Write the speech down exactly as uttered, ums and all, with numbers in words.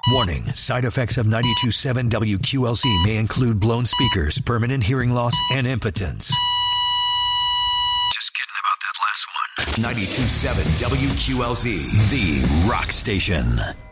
Warning, side effects of ninety-two point seven W Q L Z may include blown speakers, permanent hearing loss, and impotence. Just kidding about that last one. ninety-two point seven W Q L Z, the rock station.